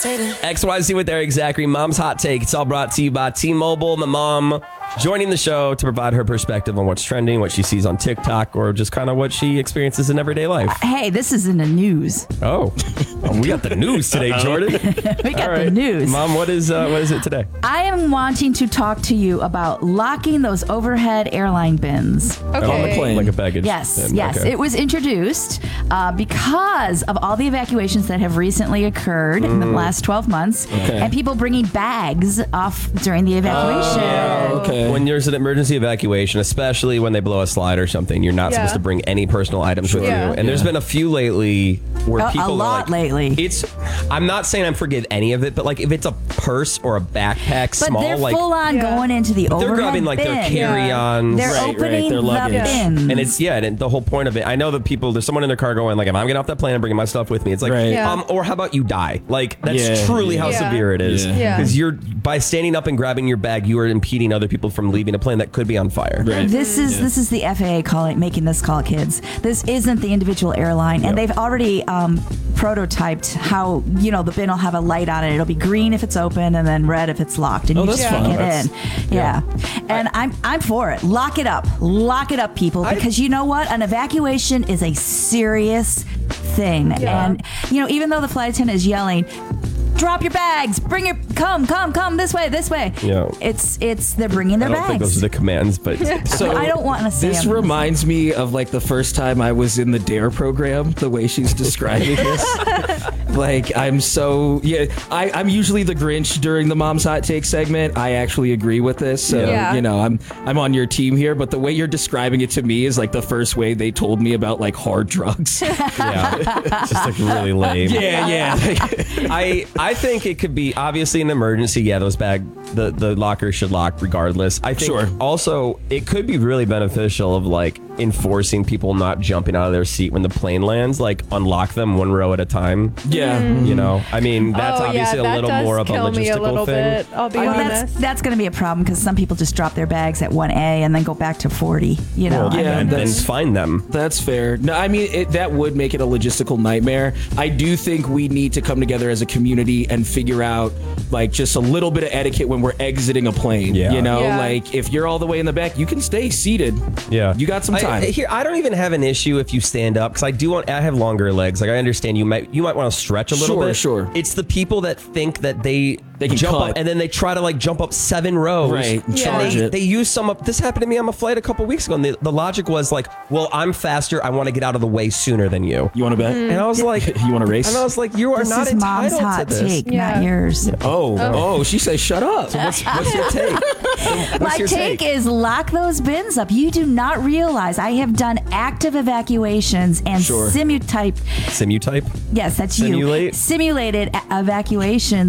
XYZ with Eric Zachary, Mom's Hot Take. It's all brought to you by T-Mobile. My mom joining the show to provide her perspective on what's trending, what she sees on TikTok, or just kind of what she experiences in everyday life. Hey, this is in the news. Oh, we got the news today, Jordan. We got the news. Mom, what is it today? I am wanting to talk to you about locking those overhead airline bins. Okay. On the plane. Like a baggage Yes, bin. yes. Okay. It was introduced because of all the evacuations that have recently occurred in the last 12 months, and people bringing bags off during the evacuation. Okay. When there's an emergency evacuation, especially when they blow a slide or something, you're not supposed to bring any personal items with you. And there's been a few lately where people a lot are like, lately. I'm not saying I forgive any of it, but like if it's a purse or a backpack, But small, they're like full on going into the overhead they're grabbing like bin. their carry-ons. They're Right, opening their the luggage. bins. And it's and the whole point of it. I know that there's someone in their car going like, if I'm getting off that plane, I'm bringing my stuff with me. It's like, Right. or how about you die? Like that's truly how severe it is. Yeah. Because you're by standing up and grabbing your bag, you are impeding other people from leaving a plane that could be on fire. Right. This is the FAA making this call, kids. This isn't the individual airline, and they've already prototyped how the bin will have a light on it. It'll be green if it's open, and then red if it's locked, and you that's just fun. can't get in. Yeah, and I'm for it. Lock it up, people, because you know what? An evacuation is a serious thing, and even though the flight attendant is yelling, drop your bags, come this way. Yeah. It's they're bringing their I don't bags. think those are the commands, but So I don't want to say this them. reminds me of like the first time I was in the DARE program, the way she's describing this. Like I'm usually the Grinch during the Mom's Hot Take segment. I actually agree with this. So, I'm on your team here, but the way you're describing it to me is like the first way they told me about like hard drugs. it's just like really lame. I think it could be obviously an emergency. Yeah, the lockers should lock regardless. I think also it could be really beneficial of like enforcing people not jumping out of their seat when the plane lands, like unlock them one row at a time. I mean that's obviously a little more of a logistical thing. I'll be honest. That's going to be a problem because some people just drop their bags at 1A and then go back to 40. And then find them. That's fair. No, I mean that would make it a logistical nightmare. I do think we need to come together as a community and figure out like just a little bit of etiquette when we're exiting a plane. Like if you're all the way in the back, you can stay seated. You got some time. I don't even have an issue if you stand up because I have longer legs. Like I understand you might want to stretch a little bit. Sure. It's the people that think that they can jump cut. up and then they try to like jump up 7 rows. Right. Charge it. They use this happened to me on a flight a couple weeks ago, and the logic was like, well, I'm faster. I want to get out of the way sooner than you. You want to bet? And I was like, you want to race? And I was like, you are This not is Mom's entitled hot to this. take, not yours. Oh, she says shut up. What's your take? My take is lock those bins up. You do not realize I have done active evacuations and Simutype? Yes, that's you. Simulated Simulated evacuations